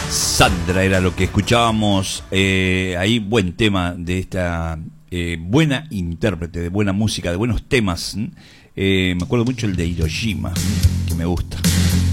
Sandra era lo que escuchábamos ahí, buen tema de esta buena intérprete, de buena música, de buenos temas. Me acuerdo mucho el de Hiroshima, que me gusta.